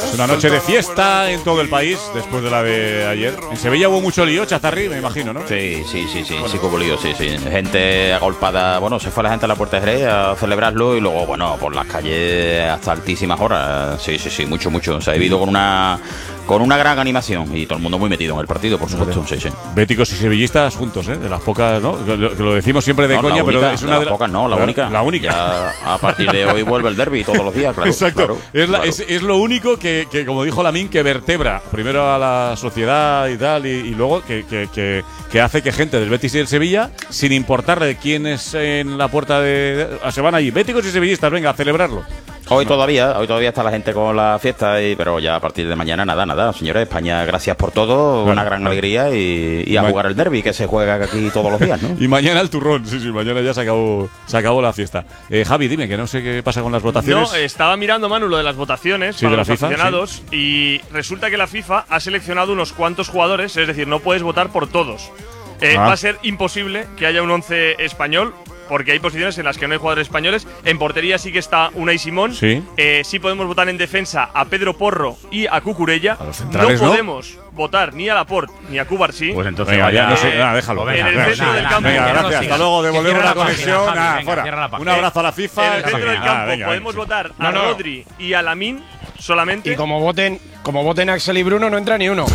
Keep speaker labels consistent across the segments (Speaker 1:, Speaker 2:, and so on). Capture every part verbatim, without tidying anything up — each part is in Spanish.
Speaker 1: Es una noche de fiesta en todo el país después de la de ayer. En Sevilla hubo mucho lío, Chazarri, me imagino, ¿no?
Speaker 2: Sí, sí, sí, sí, sí, hubo lío, sí, sí. Gente agolpada, bueno, se fue la gente a la Puerta de Jerez a celebrarlo y luego, bueno, por las calles hasta altísimas horas. Sí, sí, sí, mucho, mucho. Se ha vivido con una con una gran animación y todo el mundo muy metido en el partido, por supuesto. Sí, sí.
Speaker 1: Béticos y sevillistas juntos, ¿eh? De las pocas, ¿no? Que lo, que lo decimos siempre de
Speaker 2: no,
Speaker 1: coña,
Speaker 2: única,
Speaker 1: pero es una
Speaker 2: de las
Speaker 1: de la,
Speaker 2: pocas, no, la, la única.
Speaker 1: La única.
Speaker 2: Ya a partir de hoy vuelve el derbi todos los días, claro.
Speaker 1: Exacto.
Speaker 2: Claro,
Speaker 1: es, la,
Speaker 2: claro.
Speaker 1: Es, es lo único que, que, como dijo Lamín, que vertebra primero a la sociedad y tal, y, y luego que, que, que, que hace que gente del Betis y del Sevilla, sin importarle quién es en la puerta de, de. Se van allí, béticos y sevillistas, venga, a celebrarlo.
Speaker 2: Hoy todavía, hoy todavía está la gente con la fiesta, y, pero ya a partir de mañana nada, nada. Señores, España, gracias por todo, bueno, una gran bueno. alegría y, y a jugar el derbi que se juega aquí todos los días, ¿no?
Speaker 1: Y mañana el turrón, sí, sí, mañana ya se acabó, se acabó la fiesta. Eh, Javi, dime, que no sé qué pasa con las votaciones.
Speaker 3: No, estaba mirando, Manu, lo de las votaciones
Speaker 1: sí,
Speaker 3: para
Speaker 1: de la
Speaker 3: los
Speaker 1: FIFA,
Speaker 3: aficionados
Speaker 1: sí.
Speaker 3: Y resulta que la FIFA ha seleccionado unos cuantos jugadores, es decir, no puedes votar por todos. Eh, ah. Va a ser imposible que haya un once español, porque hay posiciones en las que no hay jugadores españoles. En portería sí que está Unai Simón.
Speaker 1: Sí.
Speaker 3: Eh, sí podemos votar en defensa a Pedro Porro y a Cucurella.
Speaker 1: A los centrales,
Speaker 3: no podemos ¿no? votar ni a Laporte ni a Cubarsí.
Speaker 1: Pues entonces venga, vaya, no sé, nada, déjalo.
Speaker 3: Venga, en el centro del campo.
Speaker 1: Venga, gracias. Hasta luego, devolvemos la conexión. Nada, fuera. Un abrazo a la FIFA.
Speaker 3: En el centro del campo podemos votar a Rodri y a Lamín solamente.
Speaker 4: Y como voten, como voten Axel y Bruno, no entra ni uno.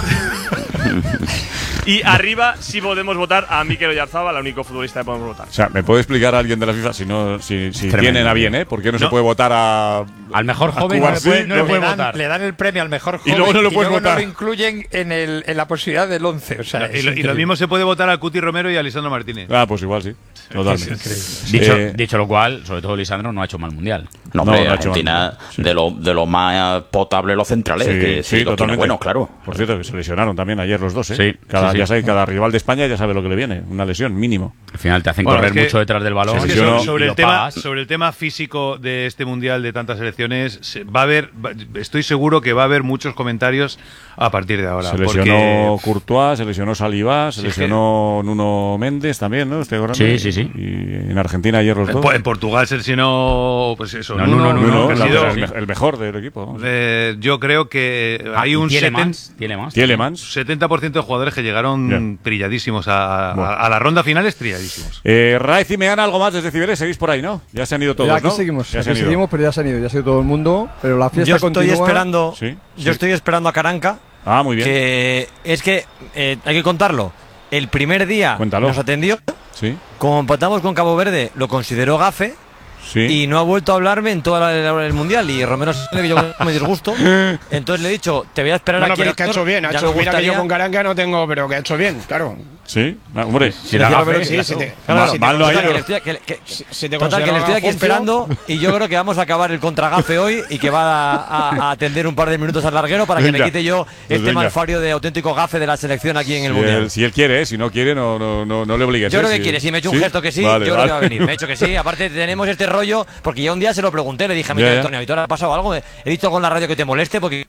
Speaker 3: Y arriba sí podemos votar a Mikel Oyarzabal, el único futbolista que podemos votar.
Speaker 1: O sea, ¿me puede explicar a alguien de la FIFA si no si, si tienen a bien, eh? ¿Por qué no, no se puede votar a
Speaker 5: al mejor joven?
Speaker 1: No,
Speaker 5: le, puede, no le, puede
Speaker 6: dan,
Speaker 5: votar.
Speaker 6: Le dan el premio al mejor joven
Speaker 1: y luego no lo puedes
Speaker 6: y luego
Speaker 1: votar.
Speaker 6: No lo incluyen en, el, en la posibilidad del once. O sea,
Speaker 7: y, lo, y lo mismo se puede votar a Cuti Romero y a Lisandro Martínez.
Speaker 1: Ah, pues igual sí. Totalmente.
Speaker 5: Dicho,
Speaker 1: eh,
Speaker 5: dicho lo cual, sobre todo Lisandro no ha hecho mal mundial.
Speaker 2: No, hombre,
Speaker 1: no, no
Speaker 2: Argentina sí. de lo de lo más potable los centrales,
Speaker 1: sí,
Speaker 2: que sí,
Speaker 1: sí
Speaker 2: lo
Speaker 1: totalmente.
Speaker 2: Bueno, claro.
Speaker 1: Por cierto, que se lesionaron también ayer los dos, ¿eh?
Speaker 5: Sí,
Speaker 1: cada,
Speaker 5: sí,
Speaker 1: ya
Speaker 5: sí.
Speaker 1: sabe, cada rival de España ya sabe lo que le viene, una lesión mínimo.
Speaker 5: Al final te hacen
Speaker 7: bueno,
Speaker 5: correr
Speaker 7: es que,
Speaker 5: mucho detrás del balón.
Speaker 7: Es que
Speaker 1: yo
Speaker 7: sobre,
Speaker 1: no,
Speaker 7: sobre,
Speaker 5: y
Speaker 7: el tema,
Speaker 5: pagas.
Speaker 7: sobre el tema físico de este mundial de tantas selecciones, se, va a haber, va, estoy seguro que va a haber muchos comentarios a partir de ahora.
Speaker 1: Se lesionó porque, Courtois, se lesionó Saliba, se
Speaker 7: sí,
Speaker 1: lesionó que, Nuno Méndez también, ¿no? Este
Speaker 5: sí, sí, sí.
Speaker 1: Y en Argentina ayer los dos.
Speaker 7: En, en Portugal se lesionó, pues eso,
Speaker 5: no,
Speaker 7: Nuno,
Speaker 5: Nuno,
Speaker 1: Nuno,
Speaker 5: Nuno,
Speaker 1: que
Speaker 5: Nuno,
Speaker 1: ha sido
Speaker 5: sí.
Speaker 1: el mejor del equipo.
Speaker 7: Eh, yo creo que
Speaker 5: ah,
Speaker 7: hay un
Speaker 5: Tielemans,
Speaker 7: setenta por ciento de jugadores que llegaron yeah. trilladísimos a, bueno. a, a la ronda final, es trilladísimos.
Speaker 1: Eh, Raiz y Meana, algo más desde Cibeles, seguís por ahí, ¿no? Ya se han ido todos,
Speaker 8: ya aquí
Speaker 1: ¿no?
Speaker 8: seguimos,
Speaker 1: ya
Speaker 8: aquí
Speaker 1: se
Speaker 8: seguimos, pero ya se han ido, ya se ha ido todo el mundo, pero la fiesta
Speaker 9: yo estoy
Speaker 8: continúa.
Speaker 9: Esperando,
Speaker 1: ¿Sí?
Speaker 9: Yo
Speaker 1: sí.
Speaker 9: estoy esperando a Caranca.
Speaker 1: Ah, muy bien.
Speaker 9: Que es que eh, hay que contarlo. El primer día
Speaker 1: Cuéntalo.
Speaker 9: nos atendió.
Speaker 1: Sí.
Speaker 9: Como empatamos con Cabo Verde, lo consideró gafe.
Speaker 1: Sí.
Speaker 9: Y no ha vuelto a hablarme en toda la hora del mundial. Y Romero que yo me disgusto. Entonces le he dicho, te voy a esperar
Speaker 4: bueno,
Speaker 9: aquí.
Speaker 4: Pero es que ha hecho bien, ha hecho, mira que yo con Caranca no tengo, pero que ha hecho bien, claro.
Speaker 1: Sí, ah, hombre.
Speaker 9: Si la gafe, sí, si te, claro, si
Speaker 1: mal,
Speaker 9: te,
Speaker 1: mal
Speaker 9: que le estoy, que, que, si te total, que le estoy aquí esperando. Y yo creo que vamos a acabar el contragafe hoy y que va a, a, a atender un par de minutos al larguero para que venga. me quite yo pues este venga. malfario de auténtico gafe de la selección aquí en el
Speaker 1: si
Speaker 9: mundial.
Speaker 1: Él, si él quiere, ¿eh? Si no quiere, no, no, no, no le obligues.
Speaker 9: Yo
Speaker 1: ¿eh?
Speaker 9: creo que
Speaker 1: si,
Speaker 9: quiere, si me he hecho un
Speaker 1: ¿sí?
Speaker 9: gesto que sí,
Speaker 1: vale,
Speaker 9: yo
Speaker 1: vale.
Speaker 9: creo que va a venir. Me he hecho que sí. Aparte, tenemos este rollo, porque ya un día se lo pregunté, le dije a mi Antonio, Víctor, ¿ha pasado algo? He dicho con la radio que te moleste porque.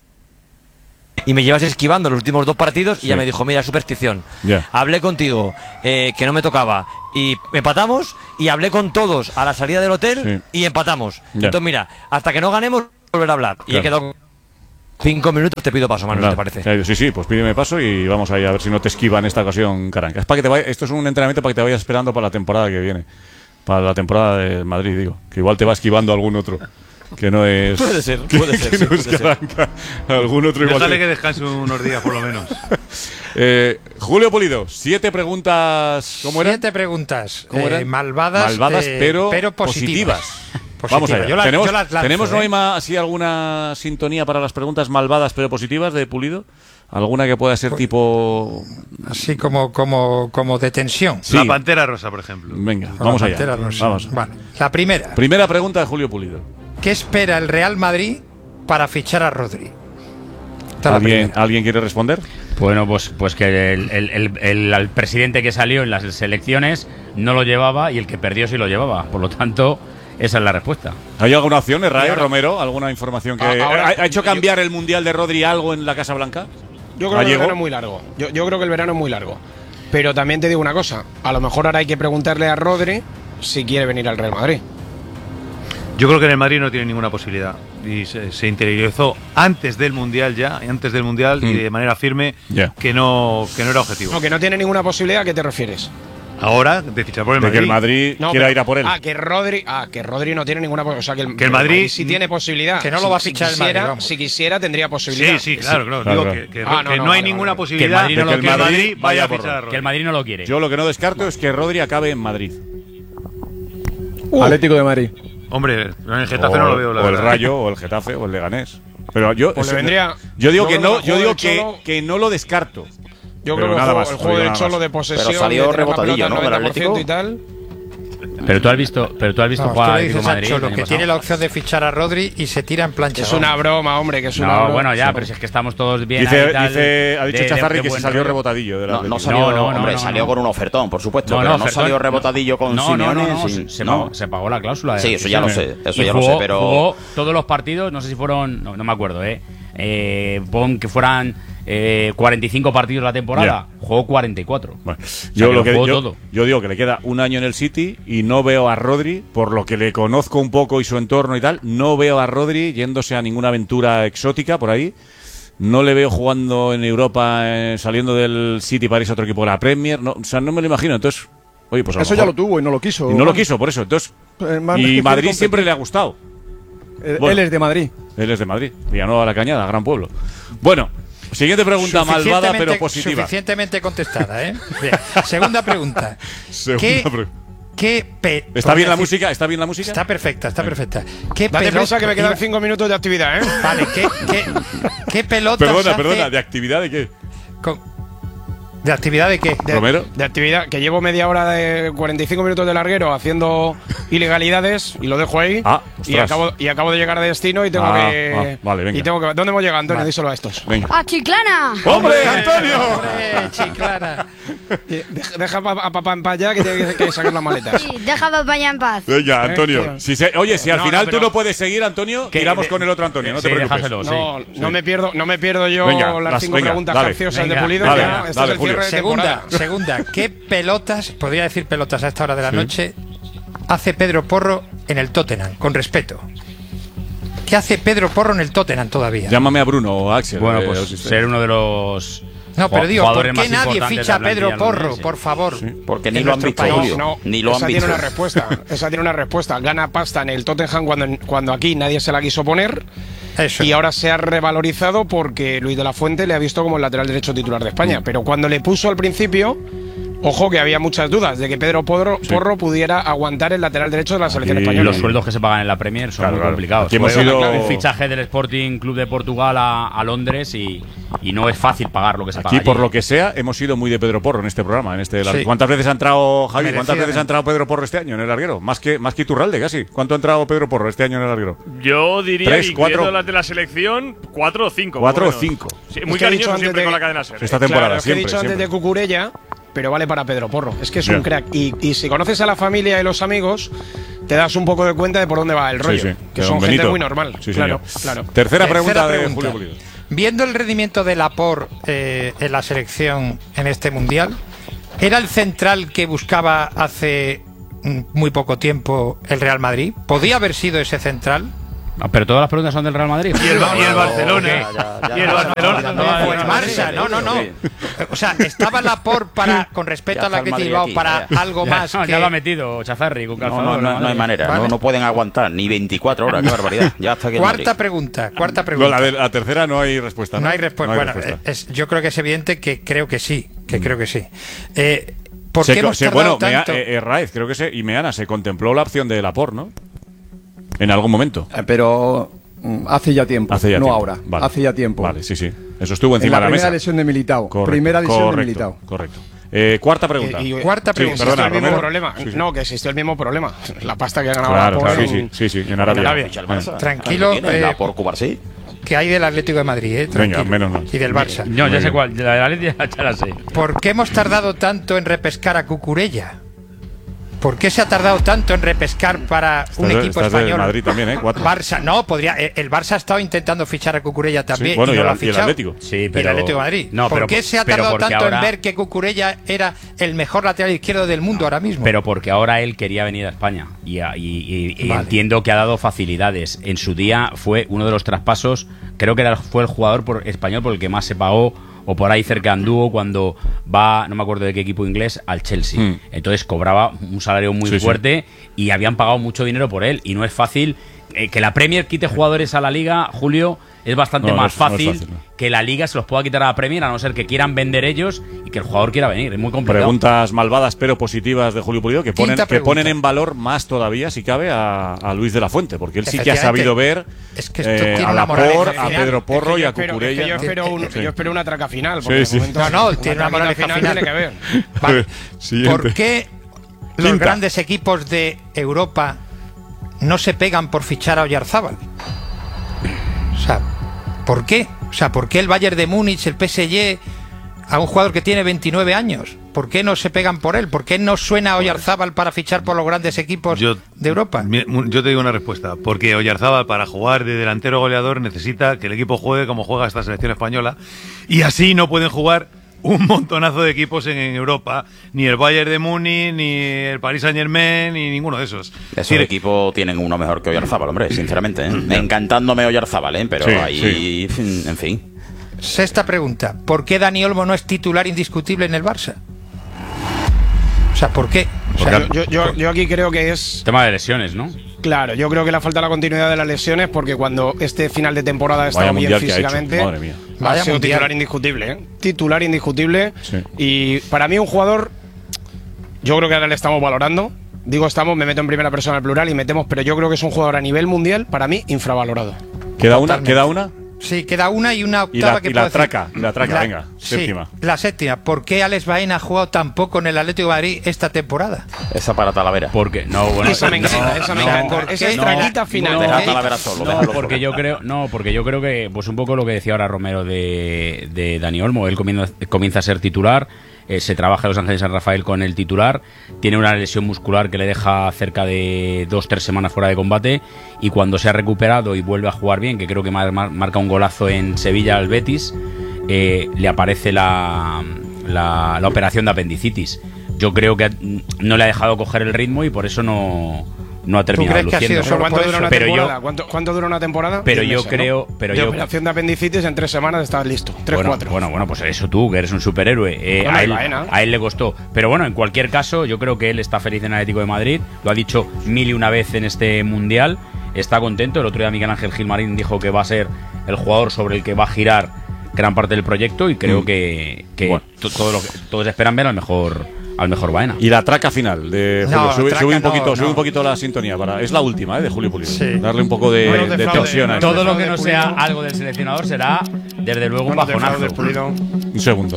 Speaker 9: Y me llevas esquivando los últimos dos partidos sí. y ya me dijo, mira, superstición.
Speaker 1: Yeah.
Speaker 9: Hablé contigo, eh, que no me tocaba. Y empatamos y hablé con todos a la salida del hotel sí. y empatamos. Yeah. Entonces, mira, hasta que no ganemos, volver a hablar. Claro. Y he quedado cinco minutos, te pido paso, Manu, claro. ¿te parece?
Speaker 1: Sí, sí, pues pídeme paso y vamos ahí a ver si no te esquiva en esta ocasión, Caranca. Es para que te vaya, esto es un entrenamiento para que te vayas esperando para la temporada que viene. Para la temporada de Madrid, digo. Que igual te va esquivando algún otro. Que no es.
Speaker 9: Puede ser, puede
Speaker 1: que,
Speaker 9: ser.
Speaker 1: Que
Speaker 9: sí,
Speaker 1: no
Speaker 9: puede
Speaker 1: es
Speaker 9: ser.
Speaker 1: Caranca. Algún otro igual.
Speaker 7: Déjale que descanse unos días, por lo menos.
Speaker 1: eh, Julio Pulido, siete preguntas. ¿Cómo eran?
Speaker 6: Siete preguntas.
Speaker 1: ¿Cómo eran?
Speaker 6: Eh, malvadas,
Speaker 1: malvadas
Speaker 6: de,
Speaker 1: pero,
Speaker 6: pero positivas.
Speaker 1: positivas. Vamos allá.
Speaker 6: Yo la,
Speaker 1: ¿Tenemos,
Speaker 6: yo las lanzo,
Speaker 1: ¿tenemos
Speaker 6: ¿eh?
Speaker 1: Noema, así alguna sintonía para las preguntas malvadas pero positivas de Pulido? ¿Alguna que pueda ser pues, tipo.
Speaker 6: Así como, como, como de tensión?
Speaker 7: Sí. La Pantera Rosa, por ejemplo.
Speaker 1: Venga,
Speaker 6: la
Speaker 1: vamos
Speaker 6: Pantera
Speaker 1: allá.
Speaker 6: Rosa.
Speaker 1: Vamos.
Speaker 6: Vale. La primera.
Speaker 1: Primera pregunta de Julio Pulido.
Speaker 6: ¿Qué espera el Real Madrid para fichar a Rodri?
Speaker 1: ¿Alguien, ¿Alguien quiere responder?
Speaker 5: Bueno, pues, pues que el, el, el, el, el presidente que salió en las elecciones no lo llevaba y el que perdió sí lo llevaba. Por lo tanto, esa es la respuesta.
Speaker 1: ¿Hay alguna opción, Ray Romero? ¿Alguna información que
Speaker 4: ahora,
Speaker 1: ha, ha hecho cambiar el Mundial de Rodri algo en la Casa Blanca?
Speaker 4: Yo creo que el verano es muy largo. Yo, yo creo que el verano es muy largo. Pero también te digo una cosa. A lo mejor ahora hay que preguntarle a Rodri si quiere venir al Real Madrid.
Speaker 7: Yo creo que en el Madrid no tiene ninguna posibilidad. y se, se interiorizó antes del Mundial ya, antes del Mundial mm. y de manera firme
Speaker 1: yeah.
Speaker 7: que no que no era objetivo.
Speaker 4: No, que no tiene ninguna posibilidad. ¿A qué te refieres?
Speaker 7: Ahora, de fichar por el
Speaker 1: de
Speaker 7: Madrid.
Speaker 1: que el Madrid
Speaker 4: no,
Speaker 1: quiera
Speaker 4: pero,
Speaker 1: ir a por él.
Speaker 4: Ah, que Rodri, ah, que Rodri no tiene ninguna posibilidad. O sea, que el,
Speaker 7: que el Madrid,
Speaker 4: Madrid sí tiene posibilidad.
Speaker 6: Que no lo va a fichar
Speaker 4: si,
Speaker 6: el Madrid,
Speaker 4: quisiera,
Speaker 6: vamos.
Speaker 4: si quisiera, tendría posibilidad.
Speaker 7: Sí, sí, claro, claro.
Speaker 1: claro,
Speaker 7: Digo
Speaker 1: claro.
Speaker 7: Que, que,
Speaker 4: Ah, no,
Speaker 7: que
Speaker 4: no,
Speaker 7: no hay
Speaker 4: vale,
Speaker 7: ninguna
Speaker 4: vale.
Speaker 7: posibilidad
Speaker 5: Que el Madrid no
Speaker 7: de
Speaker 5: lo
Speaker 7: que el
Speaker 5: quiere.
Speaker 7: Madrid vaya a
Speaker 1: por
Speaker 7: fichar a Rodri.
Speaker 5: Que el Madrid no lo quiere.
Speaker 1: Yo lo que no descarto es que Rodri acabe en Madrid.
Speaker 8: Uh. Atlético de Madrid.
Speaker 7: Hombre, en el Getafe
Speaker 1: o,
Speaker 7: no lo veo, la
Speaker 1: o el
Speaker 7: verdad.
Speaker 1: Rayo, o el Getafe, o el Leganés. Pero yo,
Speaker 4: Pues le vendría-
Speaker 1: yo digo
Speaker 4: yo
Speaker 1: que
Speaker 4: creo
Speaker 1: no,
Speaker 4: que el
Speaker 1: yo
Speaker 4: juego
Speaker 1: digo
Speaker 4: del
Speaker 1: que,
Speaker 4: Cholo-
Speaker 1: que no lo descarto.
Speaker 4: Yo
Speaker 1: Pero
Speaker 4: creo que el
Speaker 1: nada
Speaker 4: juego,
Speaker 1: más,
Speaker 4: el
Speaker 1: no
Speaker 4: juego
Speaker 1: digo
Speaker 4: del
Speaker 1: nada
Speaker 4: Cholo
Speaker 1: más.
Speaker 4: de posesión,
Speaker 2: Pero salió
Speaker 4: de tener la
Speaker 2: rebotadillo,
Speaker 4: pelota
Speaker 2: ¿no? Del
Speaker 4: noventa por ciento
Speaker 2: Atlético.
Speaker 4: y tal.
Speaker 5: Pero tú has visto, pero tú has visto
Speaker 6: Vamos,
Speaker 5: jugar
Speaker 6: tú
Speaker 5: al
Speaker 6: le
Speaker 5: Atlético
Speaker 6: dices
Speaker 5: de
Speaker 6: a
Speaker 5: Madrid.
Speaker 6: Cholo
Speaker 5: el año
Speaker 6: que
Speaker 5: pasado.
Speaker 6: tiene la opción de fichar a Rodri y se tira en plancha.
Speaker 4: Es una broma, hombre, que es una
Speaker 5: No,
Speaker 4: broma.
Speaker 5: bueno, ya,
Speaker 4: Sí.
Speaker 5: pero si es que estamos todos bien.
Speaker 1: Dice,
Speaker 5: ahí, tal,
Speaker 1: dice, ha dicho
Speaker 5: de- de-
Speaker 1: Chazarri
Speaker 5: de
Speaker 1: que se
Speaker 5: buen
Speaker 1: salió
Speaker 5: rollo.
Speaker 1: rebotadillo del
Speaker 2: No,
Speaker 1: Atlético.
Speaker 2: no salió,
Speaker 5: No, no, no,
Speaker 2: hombre,
Speaker 5: no,
Speaker 2: salió
Speaker 5: no.
Speaker 2: con un ofertón, por supuesto,
Speaker 5: No,
Speaker 2: pero
Speaker 5: no,
Speaker 2: no,
Speaker 5: ofertón-
Speaker 2: salió rebotadillo con
Speaker 5: no,
Speaker 2: Simeone.
Speaker 5: No, no, no,
Speaker 2: sin-
Speaker 5: se,
Speaker 2: no.
Speaker 5: pagó, se pagó la cláusula. de
Speaker 2: Sí, eso ya lo
Speaker 5: rescisión.
Speaker 2: sé, eso
Speaker 5: Y
Speaker 2: ya lo
Speaker 5: jugó-
Speaker 2: sé, pero-
Speaker 5: Jugó todos los partidos, no sé si fueron, no, no me acuerdo, ¿eh? eh pon que fueran eh, cuarenta y cinco partidos la temporada,
Speaker 1: Yeah.
Speaker 5: jugó cuarenta y cuatro.
Speaker 1: Bueno,
Speaker 5: O sea,
Speaker 1: yo,
Speaker 5: que
Speaker 1: lo
Speaker 5: lo
Speaker 1: que,
Speaker 5: jugó
Speaker 1: yo,
Speaker 5: todo.
Speaker 1: yo digo que le queda un año en el City y no veo a Rodri, por lo que le conozco un poco y su entorno y tal, no veo a Rodri yéndose a ninguna aventura exótica por ahí. No le veo jugando en Europa, eh, saliendo del City para irse a otro equipo de la Premier. No, o sea, no me lo imagino. Entonces, oye, pues a
Speaker 8: Eso ya lo tuvo y no lo quiso.
Speaker 1: Y no lo quiso, por eso. Entonces,
Speaker 8: Eh, man,
Speaker 1: y
Speaker 8: quiere
Speaker 1: Madrid
Speaker 8: competir.
Speaker 1: siempre le ha gustado.
Speaker 8: Eh,
Speaker 1: Bueno.
Speaker 8: Él es de Madrid.
Speaker 1: Él es de Madrid. Villanueva la Cañada, gran pueblo. Bueno, siguiente pregunta malvada
Speaker 6: Suficientemente-
Speaker 1: pero positiva.
Speaker 6: Suficientemente contestada, ¿eh? Bien. Segunda pregunta.
Speaker 1: Segunda
Speaker 6: ¿Qué,
Speaker 1: pre-
Speaker 6: qué pe-
Speaker 1: ¿Está bien la
Speaker 6: decir-
Speaker 1: música? ¿Está bien la música?
Speaker 6: Está perfecta, está perfecta. ¿Qué
Speaker 4: Date
Speaker 6: pelota-
Speaker 4: prisa que me quedan
Speaker 6: iba-
Speaker 4: cinco minutos de actividad, ¿eh?
Speaker 6: Vale, ¿qué, qué, qué pelotas
Speaker 1: Perdona,
Speaker 6: hace
Speaker 1: perdona, ¿de actividad de qué?
Speaker 6: con- ¿De actividad de qué?
Speaker 4: De,
Speaker 1: ¿Romero?
Speaker 4: de actividad, que llevo media hora de cuarenta y cinco minutos de larguero haciendo ilegalidades y lo dejo ahí.
Speaker 1: Ah,
Speaker 4: y
Speaker 1: ostras.
Speaker 4: acabo, y acabo de llegar a destino y tengo
Speaker 1: Ah,
Speaker 4: que.
Speaker 1: ah, vale, venga.
Speaker 4: Y tengo que. ¿Dónde hemos llegado, Antonio? Díselo a estos.
Speaker 1: Venga.
Speaker 10: ¡A Chiclana!
Speaker 1: ¡Hombre, Antonio!
Speaker 6: ¡Hombre, Chiclana!
Speaker 4: Deja, deja a papá en paz ya que tiene que, que sacar las maletas.
Speaker 10: Sí, deja a papá ya en paz.
Speaker 1: Venga, Antonio.
Speaker 4: tío.
Speaker 1: Si se- oye, si al
Speaker 4: No,
Speaker 1: final
Speaker 4: no,
Speaker 1: tú
Speaker 4: pero-
Speaker 1: no puedes seguir, Antonio,
Speaker 5: Que-
Speaker 1: tiramos
Speaker 5: de-
Speaker 1: con el otro Antonio, no te
Speaker 5: sí,
Speaker 1: preocupes.
Speaker 5: déjaselo.
Speaker 4: No,
Speaker 5: Sí,
Speaker 4: no
Speaker 5: sí.
Speaker 4: me pierdo, no me pierdo yo
Speaker 1: Venga,
Speaker 4: las
Speaker 1: las-
Speaker 4: cinco
Speaker 1: venga,
Speaker 4: preguntas
Speaker 1: dale.
Speaker 4: capciosas
Speaker 5: Venga,
Speaker 4: de Pulido.
Speaker 1: dale,
Speaker 4: ya, este
Speaker 1: dale,
Speaker 4: es el
Speaker 1: Julio.
Speaker 4: cierre de
Speaker 6: Segunda,
Speaker 4: temporada.
Speaker 6: segunda. ¿Qué pelotas, podría decir pelotas a esta hora de la noche, hace Pedro Porro en el Tottenham? Con respeto. ¿Qué hace Pedro Porro en el Tottenham todavía?
Speaker 1: Llámame a Bruno o a Axel.
Speaker 5: Bueno,
Speaker 1: eh,
Speaker 5: pues
Speaker 1: os-
Speaker 5: ser uno de los
Speaker 6: No, pero digo, ¿por
Speaker 5: jugadores
Speaker 6: qué
Speaker 5: más
Speaker 6: nadie
Speaker 5: importantes
Speaker 6: ficha a
Speaker 5: de la
Speaker 6: Pedro
Speaker 5: plantilla
Speaker 6: Porro,
Speaker 5: londinense.
Speaker 6: por favor?
Speaker 2: Porque ni
Speaker 6: en
Speaker 2: lo han
Speaker 6: nuestro
Speaker 2: visto,
Speaker 6: país?
Speaker 2: Julio.
Speaker 4: No,
Speaker 2: Ni lo han
Speaker 4: esa
Speaker 2: visto.
Speaker 4: tiene una respuesta. Esa tiene una respuesta. Gana pasta en el Tottenham cuando, cuando aquí nadie se la quiso poner.
Speaker 6: Eso.
Speaker 4: Y ahora se ha revalorizado porque Luis de la Fuente le ha visto como el lateral derecho titular de España. Pero cuando le puso al principio, ojo que había muchas dudas de que Pedro Porro, Porro pudiera aguantar el lateral derecho de la selección
Speaker 1: Y
Speaker 5: Y
Speaker 4: española.
Speaker 5: los sueldos que se pagan en la Premier son
Speaker 1: Claro,
Speaker 5: muy
Speaker 1: claro.
Speaker 5: complicados.
Speaker 1: Aquí hemos
Speaker 5: Fue
Speaker 1: ido-
Speaker 5: un fichaje del Sporting Club de Portugal a, a Londres y, y no es fácil pagar lo que se paga.
Speaker 1: Aquí, por
Speaker 5: allí.
Speaker 1: lo que sea, hemos sido muy de Pedro Porro en este programa. En este
Speaker 6: Sí.
Speaker 1: ¿Cuántas veces ha entrado, Javi? ¿Cuántas
Speaker 6: Merecidamente.
Speaker 1: veces ha entrado Pedro Porro este año en el larguero? Más que, más que Iturralde, casi. ¿Cuánto ha entrado Pedro Porro este año en el larguero?
Speaker 3: Yo diría
Speaker 1: Tres,
Speaker 3: que incluyendo
Speaker 1: cuatro.
Speaker 3: las de la selección, cuatro o cinco.
Speaker 1: ¿Cuatro
Speaker 3: por
Speaker 1: o
Speaker 3: lo menos.
Speaker 1: cinco.
Speaker 3: Sí,
Speaker 4: Es
Speaker 3: muy
Speaker 4: que he dicho
Speaker 3: cariñoso
Speaker 4: antes
Speaker 3: siempre
Speaker 4: de-
Speaker 3: con la cadena SER.
Speaker 1: Esta temporada,
Speaker 4: Claro, es que he
Speaker 1: siempre,
Speaker 4: dicho antes
Speaker 1: siempre.
Speaker 4: de Cucurella, pero vale para Pedro Porro. Es que es
Speaker 1: Ya.
Speaker 4: un crack. Y, y si conoces a la familia y los amigos, te das un poco de cuenta de por dónde va el rollo.
Speaker 1: Sí, sí.
Speaker 4: Que
Speaker 1: De
Speaker 4: son
Speaker 1: don
Speaker 4: gente
Speaker 1: Benito.
Speaker 4: muy normal.
Speaker 1: Sí,
Speaker 4: claro,
Speaker 1: señor.
Speaker 4: claro.
Speaker 1: Tercera,
Speaker 6: Tercera
Speaker 1: pregunta, de
Speaker 6: pregunta.
Speaker 1: Julio Pulido.
Speaker 6: Viendo el rendimiento de Laporte eh, en la selección en este mundial, ¿era el central que buscaba hace mm, muy poco tiempo el Real Madrid? ¿Podía haber sido ese central?
Speaker 5: Ah, pero todas las preguntas son del Real Madrid.
Speaker 3: Y el, y el Barcelona.
Speaker 2: Ya, ya,
Speaker 3: y el
Speaker 2: ya,
Speaker 3: Barcelona.
Speaker 2: ya, ya,
Speaker 3: no,
Speaker 2: ya,
Speaker 3: no,
Speaker 6: O el
Speaker 2: ya,
Speaker 6: Barça, no, no, no. O sea, ¿estaba Laporte para, con respecto
Speaker 2: Ya
Speaker 6: a la
Speaker 2: está el
Speaker 6: que
Speaker 2: Madrid
Speaker 6: Bilbao,
Speaker 2: aquí,
Speaker 6: para
Speaker 2: ya.
Speaker 6: algo más
Speaker 5: No,
Speaker 6: que...
Speaker 5: ya lo ha metido Chazarri con
Speaker 2: No,
Speaker 5: calzador.
Speaker 2: no, no, no hay manera,
Speaker 6: Vale.
Speaker 2: no, no pueden aguantar ni veinticuatro horas, qué barbaridad. Ya hasta que el
Speaker 6: Cuarta
Speaker 2: Madrid.
Speaker 6: pregunta, cuarta
Speaker 1: No,
Speaker 6: pregunta.
Speaker 1: la, de- la tercera no hay respuesta.
Speaker 6: No hay respuesta.
Speaker 1: No hay
Speaker 6: Bueno,
Speaker 1: respuesta.
Speaker 6: es- yo creo que es evidente que creo que sí, que creo que sí. Eh, ¿Por
Speaker 1: Se
Speaker 6: qué
Speaker 1: co-
Speaker 6: hemos
Speaker 1: se-
Speaker 6: tardado
Speaker 1: bueno, Mea-
Speaker 6: tanto?
Speaker 1: eh, eh, Raez, creo que se, y Meana, se contempló la opción de Laporte, ¿no? En algún momento.
Speaker 8: Eh, Pero mm, hace ya tiempo.
Speaker 1: Hace ya
Speaker 8: no
Speaker 1: tiempo.
Speaker 8: ahora.
Speaker 1: Vale.
Speaker 8: Hace ya tiempo.
Speaker 1: Vale, sí, sí. Eso estuvo
Speaker 8: En
Speaker 1: encima
Speaker 8: la
Speaker 1: de la
Speaker 8: primera
Speaker 1: mesa.
Speaker 8: lesión de Militao.
Speaker 1: Correcto,
Speaker 8: primera lesión
Speaker 1: correcto,
Speaker 8: de Militao.
Speaker 1: Correcto. Eh, cuarta pregunta.
Speaker 4: Y- y-
Speaker 6: Cuarta
Speaker 4: sí,
Speaker 6: pregunta.
Speaker 4: existió
Speaker 1: perdona,
Speaker 4: el mismo
Speaker 1: Romero.
Speaker 4: problema.
Speaker 1: Sí, sí.
Speaker 4: No, que existió el mismo problema. La pasta que ha ganado
Speaker 1: Claro,
Speaker 4: Laporte
Speaker 1: claro,
Speaker 4: en-
Speaker 1: sí, sí, sí, en Arabia.
Speaker 4: Arabia.
Speaker 2: Ficha el Barça.
Speaker 6: Tranquilo,
Speaker 2: Ahí lo tienen,
Speaker 6: eh,
Speaker 2: la por Cubar, sí.
Speaker 6: que hay del Atlético de Madrid, eh, tranquilo.
Speaker 1: Venga, menos mal.
Speaker 6: Y del Barça.
Speaker 5: No, ya
Speaker 1: Venga.
Speaker 5: sé cuál. La de la Atleti ya ya la sé.
Speaker 6: ¿Por qué hemos tardado tanto en repescar a Cucurella? ¿Por qué se ha tardado tanto en repescar para un
Speaker 1: Estás-
Speaker 6: equipo
Speaker 1: estás de
Speaker 6: español?
Speaker 1: Madrid también, ¿eh? Cuatro.
Speaker 6: Barça, no, podría. eh, El Barça ha estado intentando fichar a Cucurella también
Speaker 1: Sí, bueno,
Speaker 6: y
Speaker 1: y
Speaker 6: no lo
Speaker 1: el-
Speaker 6: ha
Speaker 1: y el
Speaker 6: fichado.
Speaker 1: Atlético.
Speaker 5: Sí,
Speaker 6: Y el
Speaker 5: pero-
Speaker 6: Atlético de Madrid.
Speaker 5: no,
Speaker 6: ¿Por
Speaker 5: pero
Speaker 6: qué
Speaker 5: por-
Speaker 6: se ha
Speaker 5: pero
Speaker 6: tardado
Speaker 5: porque
Speaker 6: tanto
Speaker 5: ahora-
Speaker 6: en ver que Cucurella era el mejor lateral izquierdo del mundo ahora mismo?
Speaker 5: Pero porque ahora él quería venir a España y, a- y- y- y
Speaker 6: Vale.
Speaker 5: entiendo que ha dado facilidades. En su día fue uno de los traspasos, creo que era, fue el jugador por, español por el que más se pagó o por ahí cerca anduvo cuando va, no me acuerdo de qué equipo inglés, al Chelsea.
Speaker 1: Mm.
Speaker 5: Entonces cobraba un salario muy
Speaker 1: Sí, sí.
Speaker 5: fuerte y habían pagado mucho dinero por él y no es fácil. Eh, que la Premier quite jugadores a la Liga, Julio, es bastante
Speaker 1: No, no
Speaker 5: más
Speaker 1: es- no es
Speaker 5: fácil,
Speaker 1: fácil, no.
Speaker 5: que la Liga se los pueda quitar a la Premier, a no ser que quieran vender ellos y que el jugador quiera venir. Es muy complicado.
Speaker 1: Preguntas malvadas pero positivas de Julio Pulido que ponen,
Speaker 6: Quinta
Speaker 1: que
Speaker 6: pregunta.
Speaker 1: ponen en valor más todavía, si cabe, a, a Luis de la Fuente, porque él sí que ha
Speaker 6: Efectivamente.
Speaker 1: sabido ver
Speaker 6: Es que esto
Speaker 1: eh,
Speaker 6: tiene
Speaker 1: a
Speaker 6: una
Speaker 1: Laporte,
Speaker 6: moraleja
Speaker 1: a
Speaker 6: final.
Speaker 1: Pedro Porro
Speaker 4: Es que
Speaker 1: y
Speaker 4: yo
Speaker 1: a
Speaker 4: espero-
Speaker 1: Cucurella.
Speaker 4: es que yo espero, un-
Speaker 1: Sí.
Speaker 4: yo espero una traca final. porque
Speaker 1: Sí,
Speaker 4: de
Speaker 1: sí.
Speaker 4: momento
Speaker 6: No, no,
Speaker 4: una
Speaker 6: tiene una
Speaker 4: traca
Speaker 6: moraleja final.
Speaker 4: tiene que ver.
Speaker 6: Vale.
Speaker 1: Siguiente.
Speaker 6: ¿Por qué los
Speaker 1: Quinta.
Speaker 6: grandes equipos de Europa no se pegan por fichar a Oyarzábal? O sea, ¿por qué? O sea, ¿por qué el Bayern de Múnich, el P S G, a un jugador que tiene veintinueve años? ¿Por qué no se pegan por él? ¿Por qué no suena Oyarzábal para fichar por los grandes equipos
Speaker 7: Yo-
Speaker 6: de Europa?
Speaker 7: Mi- mu- Yo te digo una respuesta. Porque Oyarzábal, para jugar de delantero goleador, necesita que el equipo juegue como juega esta selección española. Y así no pueden jugar un montonazo de equipos en, en Europa. Ni el Bayern de Múnich, ni el Paris Saint-Germain, ni ninguno de esos.
Speaker 2: Esos
Speaker 7: decir,
Speaker 2: equipos tienen uno mejor que Oyarzábal, hombre, sinceramente. ¿eh? Encantándome Oyarzábal, ¿eh? Pero
Speaker 1: Sí,
Speaker 2: ahí, en fin.
Speaker 6: Sexta pregunta. ¿Por qué Dani Olmo no es titular indiscutible en el Barça? O sea, ¿por qué? O sea,
Speaker 1: Porque-
Speaker 4: Yo, yo, yo aquí creo que es.
Speaker 5: Tema de lesiones, ¿no?
Speaker 4: Claro, yo creo que le falta la continuidad de las lesiones porque cuando este final de temporada ha estado
Speaker 1: Vaya
Speaker 4: bien
Speaker 1: mundial que ha hecho,
Speaker 4: físicamente,
Speaker 1: madre mía.
Speaker 4: ha
Speaker 6: Vaya
Speaker 4: sido
Speaker 6: mundial.
Speaker 4: titular indiscutible. ¿eh? Titular indiscutible.
Speaker 1: Sí.
Speaker 4: Y para mí un jugador, yo creo que ahora le estamos valorando. Digo estamos, me meto en primera persona al plural y metemos, pero yo creo que es un jugador a nivel mundial, para mí, infravalorado.
Speaker 1: ¿Queda una?
Speaker 6: Totalmente.
Speaker 1: ¿Queda una?
Speaker 6: sí, queda una y una
Speaker 1: Y
Speaker 6: octava
Speaker 1: la,
Speaker 6: que
Speaker 1: y
Speaker 6: puedo
Speaker 1: la
Speaker 6: decir.
Speaker 1: traca, y la traca, venga,
Speaker 6: sí,
Speaker 1: séptima.
Speaker 6: la séptima. ¿Por qué Alex Baena ha jugado tan poco en el Atlético de Madrid esta temporada?
Speaker 2: Esa para Talavera.
Speaker 5: Porque no, bueno,
Speaker 4: Esa me
Speaker 5: no,
Speaker 4: encanta, esa me
Speaker 5: no,
Speaker 4: encanta.
Speaker 6: ¿por
Speaker 4: Esa
Speaker 6: qué?
Speaker 4: es
Speaker 6: No,
Speaker 4: traquita final.
Speaker 5: no,
Speaker 2: Deja a
Speaker 4: ¿eh?
Speaker 2: Talavera solo.
Speaker 5: No,
Speaker 2: déjalo
Speaker 5: porque
Speaker 2: solo.
Speaker 5: yo creo, no, porque yo creo que, pues un poco lo que decía ahora Romero de, de Dani Olmo, él comienza, comienza a ser titular, eh, se trabaja en Los Ángeles San Rafael con el titular, tiene una lesión muscular que le deja cerca de dos, tres semanas fuera de combate y cuando se ha recuperado y vuelve a jugar bien, que creo que mar- mar- marca un golazo en Sevilla al Betis, eh, le aparece la, la, la operación de apendicitis. Yo creo que no le ha dejado coger el ritmo y por eso no, no ha terminado
Speaker 6: crees que ha sido
Speaker 5: luciendo.
Speaker 6: solo
Speaker 4: ¿Cuánto
Speaker 6: por
Speaker 4: dura
Speaker 6: eso?
Speaker 4: una
Speaker 5: Pero yo-
Speaker 4: temporada? ¿Cuánto, cuánto dura una temporada?
Speaker 5: Pero
Speaker 4: Diez
Speaker 5: yo
Speaker 4: meses,
Speaker 5: creo-
Speaker 4: ¿no?
Speaker 5: pero
Speaker 4: de
Speaker 5: yo-
Speaker 4: operación de apendicitis en tres semanas estás listo. Tres,
Speaker 5: bueno,
Speaker 4: cuatro.
Speaker 5: bueno, bueno, pues eso tú, que eres un superhéroe. Eh,
Speaker 4: Bueno,
Speaker 5: a, él,
Speaker 4: Baena.
Speaker 5: a él le costó. Pero bueno, en cualquier caso, yo creo que él está feliz en el Atlético de Madrid. Lo ha dicho mil y una vez en este Mundial. Está contento. El otro día Miguel Ángel Gilmarín dijo que va a ser el jugador sobre el que va a girar gran parte del proyecto y creo
Speaker 1: Mm.
Speaker 5: que, que
Speaker 1: Bueno.
Speaker 5: to- todo lo que- todos esperan ver al mejor al mejor Baena.
Speaker 1: Y la traca final de
Speaker 6: No,
Speaker 1: Julio. sube,
Speaker 6: traca
Speaker 1: sube un
Speaker 6: no,
Speaker 1: poquito,
Speaker 6: no.
Speaker 1: sube un poquito la sintonía. Para, es la última, ¿eh? De Julio Pulido.
Speaker 6: Sí.
Speaker 1: Darle un poco de,
Speaker 4: No nos
Speaker 1: de
Speaker 4: defraude,
Speaker 1: tensión a
Speaker 4: no
Speaker 1: esto.
Speaker 5: Todo lo que no
Speaker 4: Pulido.
Speaker 5: sea algo del seleccionador será, desde luego, un
Speaker 4: No te
Speaker 5: bajonazo.
Speaker 4: fraudes, Pulido.
Speaker 1: Un segundo.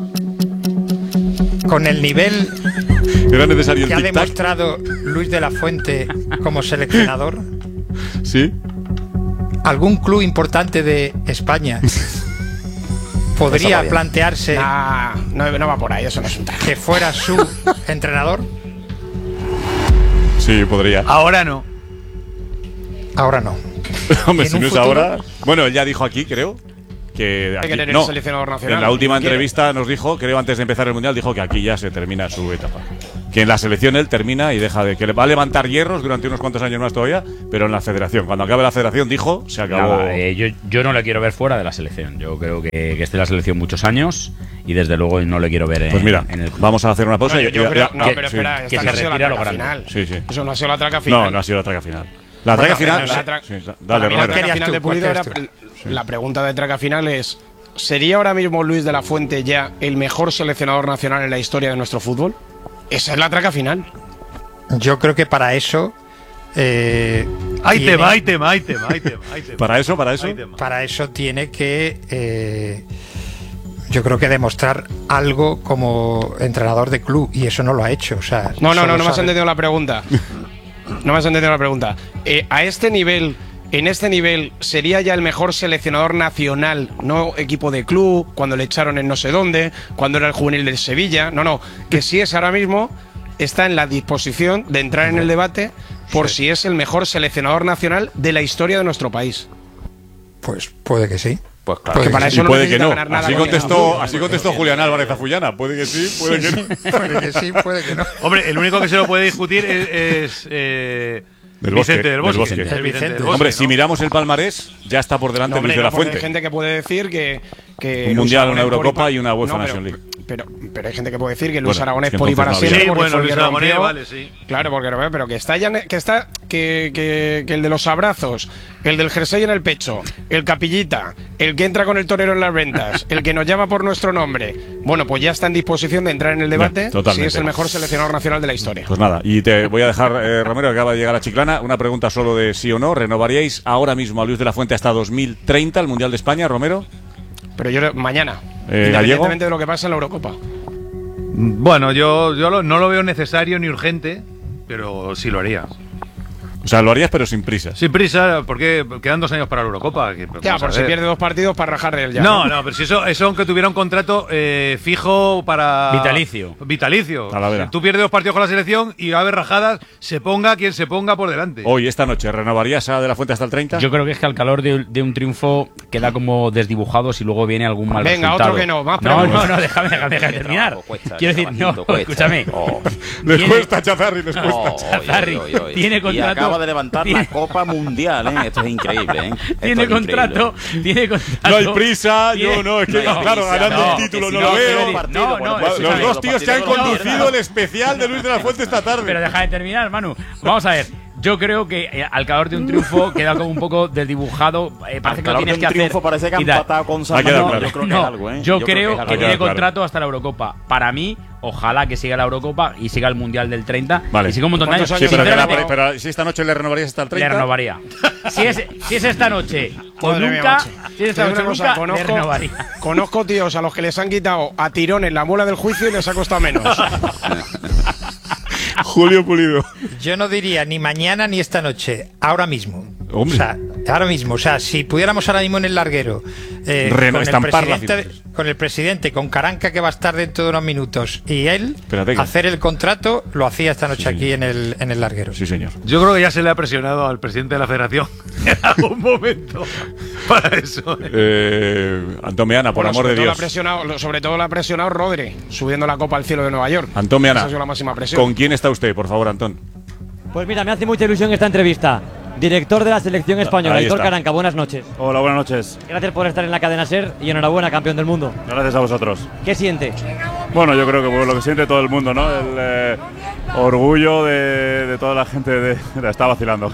Speaker 6: Con el nivel
Speaker 1: Era necesario
Speaker 6: que
Speaker 1: el
Speaker 6: ha
Speaker 1: tic-tac.
Speaker 6: demostrado Luis de la Fuente como seleccionador,
Speaker 1: Sí.
Speaker 6: ¿algún club importante de España
Speaker 2: Eso
Speaker 6: podría
Speaker 2: va bien.
Speaker 6: plantearse
Speaker 4: Nah, no, no va por ahí, eso no es un traje.
Speaker 6: que fuera su entrenador?
Speaker 1: Sí, podría.
Speaker 7: ahora no.
Speaker 6: Ahora no.
Speaker 1: Hombre,
Speaker 6: ¿en
Speaker 1: si
Speaker 6: un
Speaker 1: no es
Speaker 6: futuro?
Speaker 1: ahora. Bueno, él ya dijo aquí, creo. Que aquí,
Speaker 4: querer el
Speaker 1: no,
Speaker 4: seleccionador nacional,
Speaker 1: en la última
Speaker 4: quiere.
Speaker 1: entrevista nos dijo, creo antes de empezar el mundial, dijo que aquí ya se termina su etapa. Que en la selección él termina y deja de. Que le va a levantar hierros durante unos cuantos años más todavía, pero en la federación. Cuando acabe la federación, dijo, se acabó.
Speaker 5: Nada, eh, yo, yo no le quiero ver fuera de la selección. Yo creo que, que esté en la selección muchos años y desde luego no le quiero ver en,
Speaker 1: Pues mira,
Speaker 5: en el club.
Speaker 1: vamos a hacer una pausa.
Speaker 4: No,
Speaker 1: y-
Speaker 4: yo, yo
Speaker 1: ya-
Speaker 4: creo,
Speaker 1: ya-
Speaker 4: no,
Speaker 1: que-
Speaker 4: pero
Speaker 1: sí.
Speaker 4: espera,
Speaker 5: que
Speaker 4: esta
Speaker 5: se
Speaker 4: no ha sido la
Speaker 5: retire a lo
Speaker 4: traca
Speaker 5: grande.
Speaker 4: final.
Speaker 1: Sí, sí.
Speaker 4: Eso no ha sido la traca final.
Speaker 1: No, no ha sido la traca final. La
Speaker 4: Bueno,
Speaker 1: traca final.
Speaker 4: la tra-
Speaker 1: sí, sí,
Speaker 4: Para
Speaker 1: dale,
Speaker 4: mí la
Speaker 1: Romero.
Speaker 4: traca
Speaker 6: ¿Qué
Speaker 4: final
Speaker 6: harías
Speaker 4: de
Speaker 6: tú? ¿Cuál
Speaker 4: Pulido era.
Speaker 6: querías
Speaker 4: La pregunta de traca final es: ¿sería ahora mismo Luis de la Fuente ya el mejor seleccionador nacional en la historia de nuestro fútbol? Esa es la traca final.
Speaker 6: Yo creo que para eso eh,
Speaker 7: Hay
Speaker 6: tiene-
Speaker 7: tema, hay tema, hay tema, hay tema, hay tema.
Speaker 1: Para eso, para eso.
Speaker 7: Hay tema.
Speaker 6: para eso tiene que eh, yo creo que demostrar algo como entrenador de club y eso no lo ha hecho. O sea,
Speaker 4: No, no,
Speaker 6: solo
Speaker 4: no, no me has
Speaker 6: sabe-
Speaker 4: entendido la pregunta. No me has entendido la pregunta. Eh, a este nivel, en este nivel, ¿sería ya el mejor seleccionador nacional, no equipo de club, cuando le echaron en no sé dónde, cuando era el juvenil del Sevilla? No, no, que sí es ahora mismo está en la disposición de entrar en el debate por sí. si es el mejor seleccionador nacional de la historia de nuestro país.
Speaker 6: Pues puede que sí.
Speaker 2: Pues claro.
Speaker 4: Que para eso
Speaker 1: y
Speaker 4: no
Speaker 1: puede que no.
Speaker 4: ganar nada
Speaker 1: Así
Speaker 4: con
Speaker 1: contestó,
Speaker 4: el
Speaker 1: así contestó Julián Álvarez a Fullana. Puede que sí, puede que no.
Speaker 6: Puede que sí, puede que no.
Speaker 7: Hombre, el único que se lo puede discutir es, es eh,
Speaker 1: Del
Speaker 7: Vicente
Speaker 1: Bosque,
Speaker 7: del Bosque.
Speaker 1: del Bosque.
Speaker 7: El Vicente
Speaker 6: Vicente.
Speaker 7: del Bosque,
Speaker 1: Hombre,
Speaker 7: ¿no?
Speaker 1: si miramos el palmarés, ya está por delante
Speaker 4: No, hombre,
Speaker 1: Luis de la
Speaker 4: no, porque
Speaker 1: Fuente.
Speaker 4: hay gente que puede decir que, que
Speaker 1: Un
Speaker 4: Luis
Speaker 1: mundial,
Speaker 4: Aragonés
Speaker 1: una
Speaker 4: por
Speaker 1: Eurocopa
Speaker 4: y
Speaker 1: y una UEFA
Speaker 4: no,
Speaker 1: Nation
Speaker 4: pero,
Speaker 1: League.
Speaker 4: Pero, pero hay gente que puede decir que Luis
Speaker 1: Bueno,
Speaker 4: Aragonés
Speaker 1: es que
Speaker 4: por y para
Speaker 1: entonces no
Speaker 4: siempre.
Speaker 7: Sí,
Speaker 4: porque
Speaker 7: bueno,
Speaker 4: fue el
Speaker 7: Luis
Speaker 4: que
Speaker 7: Aragonés,
Speaker 4: rompió.
Speaker 7: vale, sí.
Speaker 4: Claro, porque pero que está ya, que está que, que, que el de los abrazos, el del jersey en el pecho, el capillita, el que entra con el torero en las ventas, el que nos llama por nuestro nombre. Bueno, pues ya está en disposición de entrar en el debate
Speaker 1: Ya, totalmente.
Speaker 4: si es el mejor seleccionador nacional de la historia.
Speaker 1: Pues nada, y te voy a dejar, eh, Romero, que acaba de llegar a Chiclana, una pregunta solo de sí o no. ¿Renovaríais ahora mismo a Luis de la Fuente hasta dos mil treinta el Mundial de España, Romero?
Speaker 4: Pero yo mañana,
Speaker 1: Eh,
Speaker 4: independientemente
Speaker 1: ¿Gallego?
Speaker 4: de lo que pase en la Eurocopa.
Speaker 7: Bueno, yo, yo lo- no lo veo necesario ni urgente, pero sí lo haría.
Speaker 1: O sea, lo harías pero sin prisa.
Speaker 7: Sin prisa, porque quedan dos años para la Eurocopa. que-
Speaker 4: Ya,
Speaker 7: vamos a
Speaker 4: por si
Speaker 7: ver.
Speaker 4: pierde dos partidos para rajar de él ya.
Speaker 7: No, no, pero si eso, eso aunque tuviera un contrato eh, fijo para.
Speaker 5: Vitalicio.
Speaker 7: Vitalicio.
Speaker 1: A la vera.
Speaker 7: Si tú pierdes dos partidos con la selección y va a haber rajadas, se ponga quien se ponga por delante.
Speaker 1: Hoy, esta noche, ¿renovarías a de la Fuente hasta el treinta?
Speaker 5: Yo creo que es que al calor de, de un triunfo queda como desdibujado si luego viene algún mal
Speaker 4: Venga,
Speaker 5: resultado.
Speaker 4: otro que no, más
Speaker 5: No,
Speaker 4: preguntas.
Speaker 5: no, no, déjame, déjame, déjame terminar.
Speaker 2: trabajo cuesta,
Speaker 5: Quiero
Speaker 2: qué
Speaker 5: decir, no,
Speaker 2: trabajito cuesta.
Speaker 5: escúchame.
Speaker 2: Oh.
Speaker 1: Les
Speaker 5: Tiene-
Speaker 1: cuesta, Chazarri, les cuesta.
Speaker 2: Oh,
Speaker 5: Chazarri,
Speaker 2: oy, oy, oy.
Speaker 5: tiene
Speaker 2: Y
Speaker 5: contrato-
Speaker 2: acaba de levantar
Speaker 5: tiene-
Speaker 2: la Copa Mundial, ¿eh? Esto es increíble, ¿eh? Esto
Speaker 5: Tiene
Speaker 2: es
Speaker 5: contrato, tiene contrato.
Speaker 1: No hay prisa,
Speaker 5: Tiene-
Speaker 1: yo no, es que,
Speaker 2: No hay
Speaker 1: claro,
Speaker 2: prisa,
Speaker 1: ganando
Speaker 5: no,
Speaker 1: el título
Speaker 2: que
Speaker 1: no
Speaker 2: si
Speaker 1: lo
Speaker 2: no,
Speaker 1: veo.
Speaker 2: quiero partido,
Speaker 5: No,
Speaker 2: bueno,
Speaker 5: no,
Speaker 2: pues
Speaker 1: Los
Speaker 5: escúchame.
Speaker 1: dos tíos que han
Speaker 2: partidos de
Speaker 1: conducido
Speaker 2: mierda.
Speaker 1: el especial de Luis de la Fuente esta tarde.
Speaker 5: Pero deja de terminar, Manu. Vamos a ver. Yo creo que eh, al calor de un triunfo queda como un poco desdibujado. Eh, parece
Speaker 2: Al
Speaker 5: que lo
Speaker 2: calor de
Speaker 5: tienes
Speaker 2: un
Speaker 5: que hacer.
Speaker 2: triunfo parece que han
Speaker 5: y tal.
Speaker 2: empatado con San
Speaker 1: Ha quedado
Speaker 2: Marino.
Speaker 1: claro.
Speaker 2: Yo creo que
Speaker 5: No,
Speaker 2: es algo, ¿eh?
Speaker 5: yo,
Speaker 2: creo
Speaker 5: creo
Speaker 2: es
Speaker 5: que,
Speaker 2: algo.
Speaker 1: Ha
Speaker 5: tiene
Speaker 1: quedado claro.
Speaker 5: contrato hasta la Eurocopa. Para mí, ojalá que siga la Eurocopa y siga el Mundial del treinta.
Speaker 1: Vale.
Speaker 5: Y siga un montón de años.
Speaker 4: ¿Cuántos
Speaker 1: Sí, pero, que la-
Speaker 5: Sinceramente,
Speaker 1: pero si esta noche le renovarías hasta el
Speaker 5: le
Speaker 1: treinta.
Speaker 5: renovaría. Si es, si es esta noche o
Speaker 4: Madre mía,
Speaker 5: nunca,
Speaker 4: macho.
Speaker 5: si es esta
Speaker 4: Te
Speaker 5: noche
Speaker 4: digo
Speaker 5: o
Speaker 4: una
Speaker 5: nunca,
Speaker 4: cosa,
Speaker 5: le renovaría.
Speaker 4: conozco tíos a los que les han quitado a tirones la muela del juicio y les ha costado menos.
Speaker 1: Julio Pulido.
Speaker 6: Yo no diría ni mañana ni esta noche, ahora mismo.
Speaker 1: Hombre.
Speaker 6: O sea, ahora mismo. O sea, si pudiéramos ahora mismo en el larguero eh,
Speaker 1: Reno-
Speaker 6: con, el
Speaker 1: estampar la
Speaker 6: presidente,
Speaker 1: firma.
Speaker 6: con el presidente, con Caranca que va a estar dentro de unos minutos y él
Speaker 1: Espérate que-
Speaker 6: hacer el contrato, lo hacía esta noche
Speaker 1: Sí,
Speaker 6: aquí en el, en el larguero.
Speaker 1: Sí, señor.
Speaker 7: Yo creo que ya se le ha presionado al presidente de la federación en algún momento para eso. ¿eh?
Speaker 1: Eh, Antón Meana, por
Speaker 4: Bueno,
Speaker 1: amor
Speaker 4: sobre
Speaker 1: de
Speaker 4: todo la ha
Speaker 1: Dios.
Speaker 4: presionado- lo- sobre todo lo ha presionado Rodri, subiendo la copa al cielo de Nueva York.
Speaker 1: Antón Meana,
Speaker 4: Esa ha sido la máxima presión.
Speaker 1: ¿con quién está usted, por favor, Antón?
Speaker 9: Pues mira, me hace mucha ilusión esta entrevista. Director de la selección española,
Speaker 1: Ahí
Speaker 9: Aitor
Speaker 1: está.
Speaker 9: Caranca, buenas noches.
Speaker 11: Hola, buenas noches.
Speaker 9: Gracias por estar en la cadena SER y enhorabuena, campeón del mundo.
Speaker 11: Gracias a vosotros.
Speaker 9: ¿Qué siente?
Speaker 11: Bueno, yo creo que pues, lo que siente todo el mundo, ¿no? El eh, orgullo de, de toda la gente de... de- está vacilando.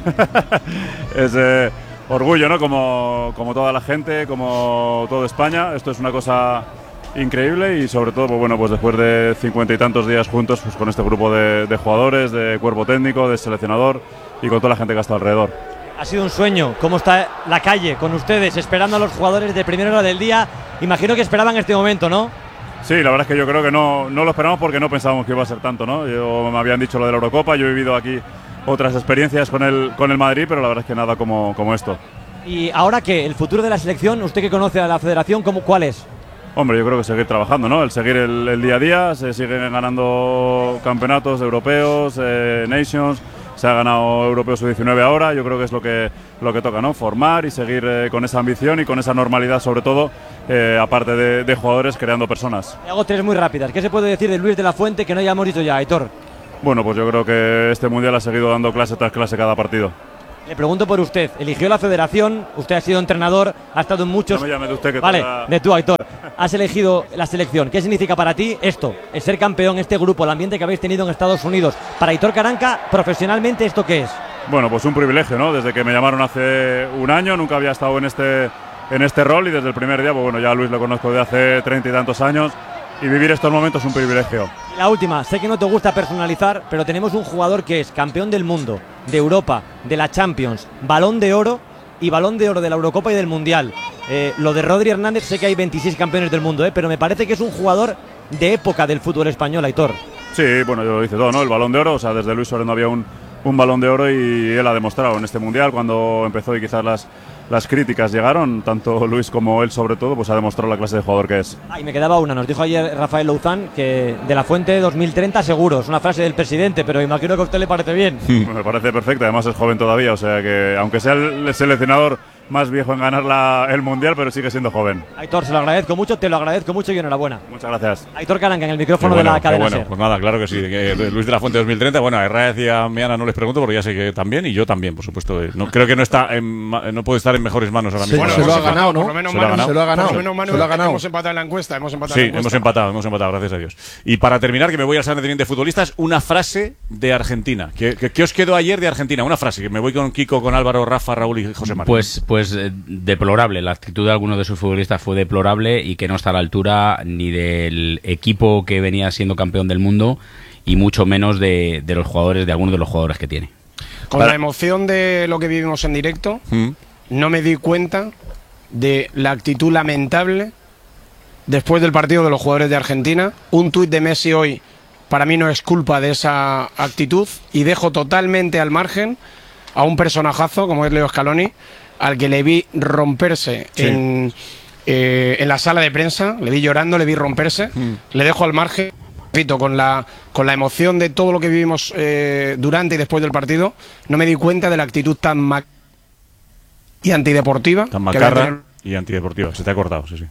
Speaker 11: es eh, orgullo, ¿no? Como, como toda la gente, como toda España. Esto es una cosa increíble y sobre todo, pues, bueno, pues después de cincuenta y tantos días juntos, pues con este grupo de, de jugadores, de cuerpo técnico, de seleccionador y con toda la gente que ha estado alrededor.
Speaker 9: Ha sido un sueño. ¿Cómo está la calle con ustedes, esperando a los jugadores de primera hora del día? Imagino que esperaban este momento, ¿no?
Speaker 11: Sí, la verdad es que yo creo que no, no lo esperamos porque no pensábamos que iba a ser tanto, ¿no? Yo, me habían dicho lo de la Eurocopa, yo he vivido aquí otras experiencias con el, con el Madrid, pero la verdad es que nada como, como esto.
Speaker 9: ¿Y ahora qué? ¿El futuro de la selección? ¿Usted que conoce a la federación, ¿cómo, cuál es?
Speaker 11: Hombre, yo creo que seguir trabajando, ¿no? El seguir el, el día a día, se siguen ganando campeonatos europeos, eh, Nations, se ha ganado Europeo sub diecinueve ahora, yo creo que es lo que, lo que toca, ¿no? Formar y seguir eh, con esa ambición y con esa normalidad sobre todo, eh, aparte de, de jugadores, creando personas.
Speaker 9: Le hago tres muy rápidas. ¿Qué se puede decir de Luis de la Fuente que no hayamos dicho ya, Aitor?
Speaker 11: Bueno, pues yo creo que este Mundial ha seguido dando clase tras clase cada partido.
Speaker 9: Le pregunto por usted. Eligió la federación, usted ha sido entrenador, ha estado en muchos…
Speaker 11: No me llame de usted que
Speaker 9: Vale,
Speaker 11: toca-
Speaker 9: de tú, Aitor. Has elegido la selección. ¿Qué significa para ti esto? El ser campeón, este grupo, el ambiente que habéis tenido en Estados Unidos. Para Aitor Caranca, profesionalmente, ¿esto qué es?
Speaker 11: Bueno, pues un privilegio, ¿no? Desde que me llamaron hace un año, nunca había estado en este, en este rol y desde el primer día, pues bueno, ya a Luis lo conozco de hace treinta y tantos años y vivir estos momentos es un privilegio.
Speaker 9: Y la última, sé que no te gusta personalizar, pero tenemos un jugador que es campeón del mundo, de Europa, de la Champions, Balón de Oro y Balón de Oro de la Eurocopa y del Mundial. Eh, lo de Rodri Hernández, sé que hay veintiséis campeones del mundo, eh, pero me parece que es un jugador de época del fútbol español, Aitor.
Speaker 11: Sí, bueno, yo lo hice todo, ¿no? El Balón de Oro, o sea, desde Luis Suárez no había un, un Balón de Oro y él ha demostrado en este Mundial cuando empezó y quizás las, las críticas llegaron, tanto Luis como él sobre todo, pues ha demostrado la clase de jugador que es.
Speaker 12: Ah, y me quedaba una, nos dijo ayer Rafael Louzán que de la Fuente dos mil treinta seguro, es una frase del presidente, pero imagino que a usted le parece bien.
Speaker 11: Me parece perfecto, además es joven todavía, o sea que aunque sea el seleccionador más viejo en ganar la, el Mundial, pero sigue siendo joven.
Speaker 12: Aitor, se lo agradezco mucho, te lo agradezco mucho y enhorabuena.
Speaker 11: Muchas gracias.
Speaker 12: Aitor Caranca en el micrófono
Speaker 1: bueno,
Speaker 12: de la cadena
Speaker 1: bueno,
Speaker 12: SER.
Speaker 1: pues nada, claro que sí. Que Luis de la Fuente dos mil treinta, bueno, a Herrera y a Meana no les pregunto porque ya sé que también y yo también, por supuesto. No, creo que no está en, no puede estar en mejores manos ahora mismo.
Speaker 8: Bueno, se lo ha ganado, ¿no?
Speaker 4: Por lo menos
Speaker 8: Se lo ha ganado. Se lo ha ganado.
Speaker 4: Por lo menos Manu,
Speaker 8: Se lo ha ganado.
Speaker 4: hemos empatado en la encuesta. Hemos empatado
Speaker 1: Sí,
Speaker 4: en la encuesta.
Speaker 1: hemos empatado, hemos empatado, gracias a Dios. Y para terminar, que me voy al Sanedrín de futbolistas, una frase de Argentina. ¿Qué, qué, qué os quedó ayer de Argentina? Una frase, que me voy con Kiko, con Álvaro, Rafa, Raúl y José María.
Speaker 5: Pues, pues eh, deplorable. La actitud de algunos de sus futbolistas fue deplorable y que no está a la altura ni del equipo que venía siendo campeón del mundo y mucho menos de, de los jugadores, de algunos de los jugadores que tiene.
Speaker 4: Con Para. la emoción de lo que vivimos en directo, ¿Mm? no me di cuenta de la actitud lamentable después del partido de los jugadores de Argentina. Un tuit de Messi hoy para mí no es culpa de esa actitud y dejo totalmente al margen a un personajazo como es Leo Scaloni, al que le vi romperse sí. en, eh, en la sala de prensa, le vi llorando, le vi romperse, mm. le dejo al margen, repito, con la, con la emoción de todo lo que vivimos eh, durante y después del partido, no me di cuenta de la actitud tan ma y antideportiva.
Speaker 1: Tan macarra y antideportiva, se te ha cortado, sí, sí.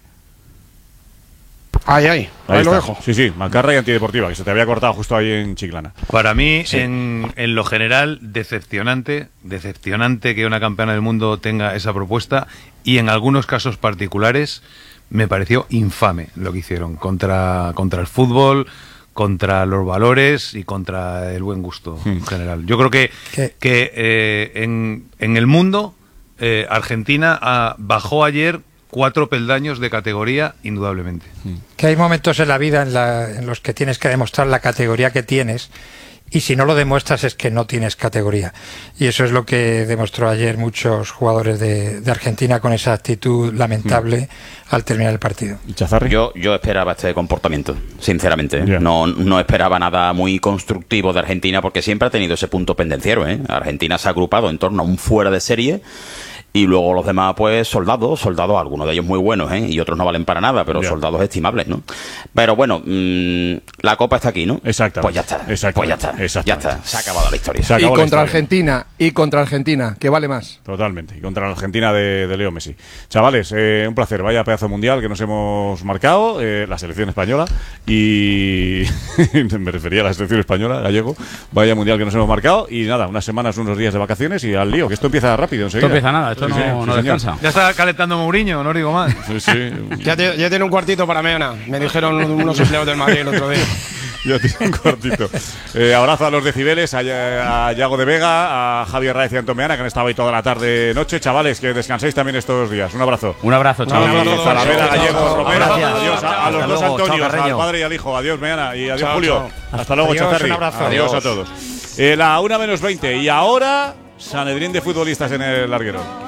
Speaker 4: Ay, ay, ahí, ahí lo dejo.
Speaker 1: Sí, sí, macarra y antideportiva, que se te había cortado justo ahí en Chiclana.
Speaker 7: Para mí,
Speaker 1: sí.
Speaker 7: en, en lo general, decepcionante, decepcionante que una campeona del mundo tenga esa propuesta y en algunos casos particulares me pareció infame lo que hicieron contra, contra el fútbol, contra los valores y contra el buen gusto hmm. en general. Yo creo que, que eh, en, en el mundo eh, Argentina ah, bajó ayer cuatro peldaños de categoría, indudablemente.
Speaker 6: Que hay momentos en la vida en, la, en los que tienes que demostrar la categoría que tienes y si no lo demuestras es que no tienes categoría. Y eso es lo que demostró ayer muchos jugadores de, de Argentina con esa actitud lamentable mm. al terminar el partido.
Speaker 2: Yo, yo esperaba este comportamiento, sinceramente. Yeah. No, no esperaba nada muy constructivo de Argentina porque siempre ha tenido ese punto pendenciero, ¿eh? Argentina se ha agrupado en torno a un fuera de serie. Y luego los demás, pues, soldados, soldados, algunos de ellos muy buenos, ¿eh? Y otros no valen para nada, pero yeah. soldados estimables, ¿no? Pero bueno, mmm, la copa está aquí, ¿no?
Speaker 1: Exacto.
Speaker 2: Pues ya está. Pues ya está. Ya está. Se ha acabado la historia.
Speaker 8: Y contra Argentina, y contra Argentina, que vale más.
Speaker 1: Totalmente. Y contra la Argentina de, de Leo Messi. Chavales, eh, un placer. Vaya pedazo mundial que nos hemos marcado, eh, la selección española. Y me refería a la selección española, gallego. Vaya mundial que nos hemos marcado. Y nada, unas semanas, unos días de vacaciones y al lío, que esto empieza rápido enseguida.
Speaker 5: Esto empieza nada, esto no, sí, no sí, descansa.
Speaker 7: Ya está calentando Mourinho, no digo más.
Speaker 1: Sí, sí.
Speaker 4: ya, te, ya tiene un cuartito para Meana. Me dijeron unos empleados del Madrid el otro día.
Speaker 1: Ya tiene un cuartito. Eh, abrazo a los decibeles, a, a Yago de Vega, a Javier Raez y a Antón Meana, que han estado ahí toda la tarde noche. Chavales, que descanséis también estos días. Un abrazo.
Speaker 5: Un abrazo, chavales.
Speaker 1: Un abrazo a Talavera, Gallego, Romero. Adiós a, a los dos Antonios, al padre y al hijo. Adiós, Meana. Y adiós, chao, Julio. Chao. Hasta luego, Chazarri. Adiós, adiós a todos. Eh, la una menos veinte. Y ahora, Sanedrín de futbolistas en el larguero.